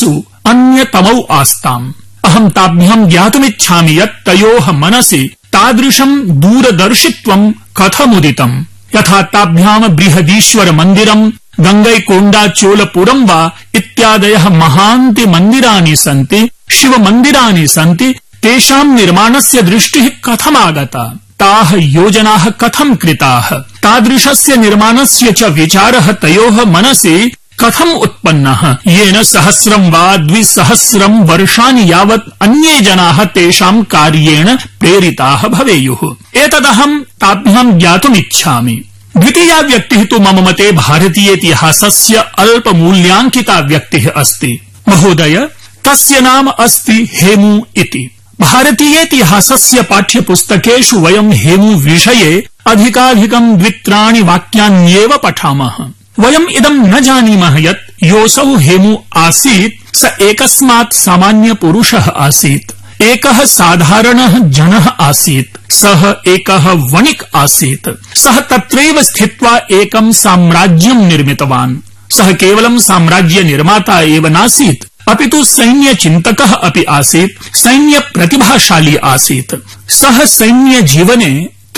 तेषु अन्यतमौ आस्ताम्। अहम् ताभ्याम् ज्ञातुमिच्छामि यत् तयोः मनसि तादृशम् दूरदर्शित्वम् कथमुदितम्। यथा ताभ्याम् बृहदीश्वर मन्दिरम्, गंगैकोण्डाचोलपुरम् वा इत्यादयः महान्ति मन्दिराणि सन्ति, शिव मन्दिराणि सन्ति, तेषाम् निर्माणस्य दृष्टिः कथमागता, ताः योजनाः कथम् कृताः, तादृशस्य निर्माणस्य च विचारः तयोः मनसि कथम् उत्पन्नः, येन 100 वा 200 वर्षाणि यावत् अन्ये जनाः तेषाम् कार्येण प्रेरिताः भवेयुः। एतदहम् ताभ्याम् ज्ञातुमिच्छामि। द्वितीया व्यक्तिः तु मम मते भारतीयेतिहासस्य अल्पमूल्याङ्किता व्यक्तिः अस्ति। महोदय, तस्य नाम अस्ति हेमू इति। भारतीयेतिहासस्य पाठ्यपुस्तकेषु वयम् हेमू विषये अधिकाधिकम् 2-3 वाक्यान्येव पठामः। वयम् इदम् न जानीमः यत् योऽसौ हेमू आसीत् स एकस्मात् सामान्य पुरुषः आसीत्, एकः साधारणः जनः आसीत्, सः एकः वणिक् आसीत्। सः तत्रैव स्थित्वा एकम् साम्राज्यम् निर्मितवान्। सः केवलम् साम्राज्य निर्माता एव नासीत्, अपि तु सैन्यचिन्तकः अपि आसीत्, सैन्यप्रतिभाशाली आसीत्। सः सैन्यजीवने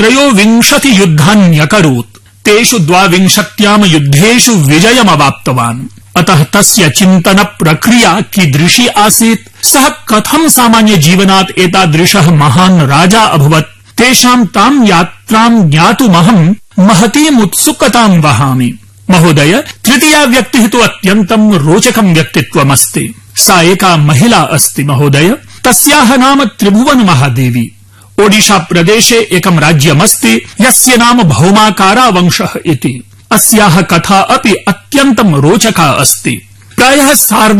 23 युद्धान्यकरोत्, तेषु 22 युद्धेषु विजयमवाप्तवान्। अतः तस्य चिन्तन प्रक्रिया कीदृशी आसीत्, सः कथम् सामान्य जीवनात् एतादृशः महान् राजा अभवत्, तेषाम् ताम् यात्राम् ज्ञातुमहम् महतीम् उत्सुकताम् वहामि। महोदय, तृतीया व्यक्तिः तु अत्यन्तम् रोचकम् व्यक्तित्वमस्ति। सा एका महिला अस्ति महोदय। तस्याः नाम त्रिभुवन महादेवी। ओडिशा प्रदेशे एकम् राज्यमस्ति यस्य नाम भौमाकारा वंशः इति। अस्याः कथा अपि अत्यन्तम् रोचका अस्ति। प्रायः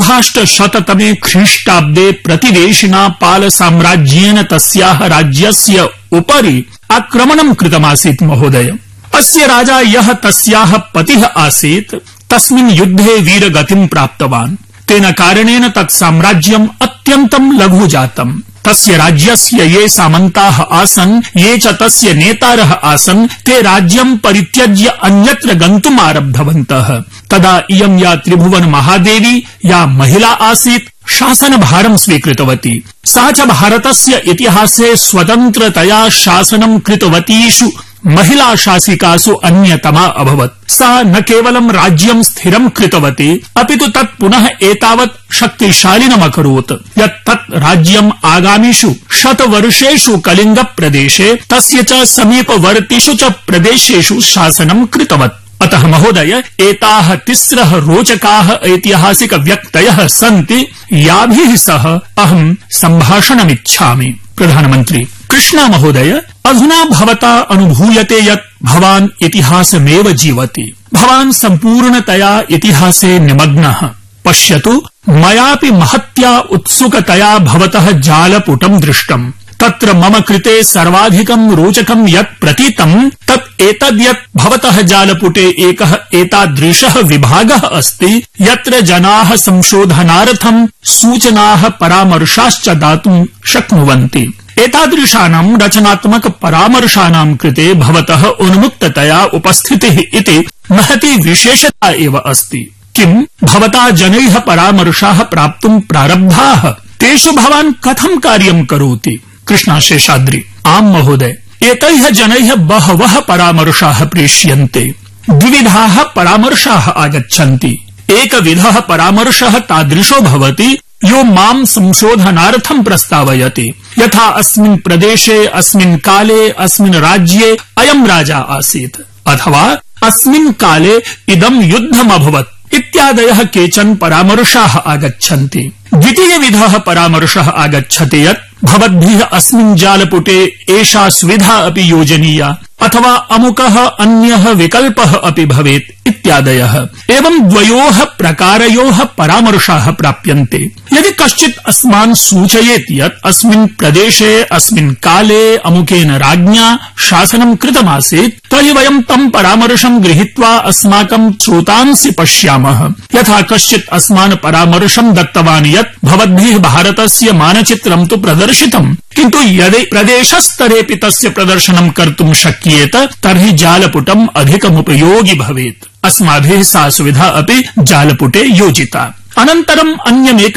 1800 ख्रीष्टाब्दे प्रतिवेशिना पाल साम्राज्येन तस्याः राज्यस्य उपरि आक्रमणम् कृतमासीत् महोदय। अस्य राजा यः तस्याः पतिः आसीत्, तस्मिन् युद्धे वीरगतिम् प्राप्तवान्। तेन कारणेन तत् साम्राज्यम् अत्यन्तम् लघु जातम्। तस्य राज्यस्य ये सामन्ताः आसन्, ये च तस्य नेतारः आसन्, ते राज्यम् परित्यज्य अन्यत्र गन्तुम् आरब्धवन्तः। तदा इयम् या त्रिभुवन महादेवी, या महिला आसीत्, शासनभारम् स्वीकृतवती। सा च भारतस्य इतिहासे स्वतन्त्रतया शासनम् कृतवतीषु महिला शासिकासु अन्यतमा अभवत्। सा न केवलम् राज्यम् स्थिरम् कृतवती, अपि तु तत् पुनः एतावत् शक्तिशालिनमकरोत् यत् तत् राज्यम् आगामिषु 100 वर्षेषु कलिङ्गप्रदेशे, तस्य च समीपवर्तिषु च प्रदेशेषु शासनम् कृतवत्। अतः महोदय, एताः 3 रोचकाः ऐतिहासिक व्यक्तयः सन्ति, याभिः सह अहम् सम्भाषणमिच्छामि। प्रधानमन्त्री: कृष्णा महोदय, अधुना भवता अनुभूयते यत् भवान् इतिहासमेव जीवति। भवान् सम्पूर्णतया इतिहासे निमग्नः। पश्यतु, मयापि महत्या उत्सुकतया भवतः जालपुटम् दृष्टम्। तत्र मम कृते सर्वाधिकम् रोचकम् यत् प्रतीतम् तत् एतद् यत् भवतः जालपुटे एकः एतादृशः विभागः अस्ति यत्र जनाः संशोधनार्थम् सूचनाः परामर्शाश्च दातुम् शक्नुवन्ति। एतादृशानाम् रचनात्मक परामर्शानाम् कृते भवतः उन्मुक्ततया उपस्थितिः इति महती विशेषता एव अस्ति। किम् भवता जनैः परामर्शाः प्राप्तुम् प्रारब्धाः? तेषु भवान् कथम् कार्यम् करोति? कृष्णाशेषाद्रि: आम् महोदय, एतैः जनैः बहवः परामर्शाः प्रेष्यन्ते। द्विविधाः परामर्शाः आगच्छन्ति। एकविधः परामर्शः तादृशो भवति यो माम् संशोधनार्थम् प्रस्तावयति। यथा अस्मिन् प्रदेशे, अस्मिन् काले, अस्मिन् राज्ये अयम् राजा आसीत्, अथवा अस्मिन् काले इदम् युद्धमभवत् इत्यादयः केचन परामर्शाः आगच्छन्ति। द्वितीयविधः परामर्शः आगच्छति यत् भवद्भिः अस्मिन् जालपुटे एषा सुविधा अपि योजनीया, अथवा अमुकः अन्यः विकल्पः अपि भवेत् इत्यादयः। एवं द्वयोः प्रकारयोः परामर्शाः प्राप्यन्ते। यदि कश्चित् अस्मान् सूचयेत् यत् अस्मिन् प्रदेशे, अस्मिन् काले अमुकेन राज्ञा शासनम् कृतमासीत्, तर्हि वयम् तम् परामर्शम् गृहीत्वा अस्माकम् स्रोतांसि पश्यामः। यथा कश्चित् अस्मान् परामर्शम् दत्तवान् यत् भवद्भिः भारतस्य मानचित्रम् तु प्रदर्शितम्, किन्तु यदि प्रदेशस्तरेऽपि तस्य प्रदर्शनम् कर्तुम् शक्येत तर्हि जालपुटम् अधिकमुपयोगि भवेत्। अस्माभिः सा सुविधा अपि जालपुटे योजिता। अनन्तरम् अन्यमेक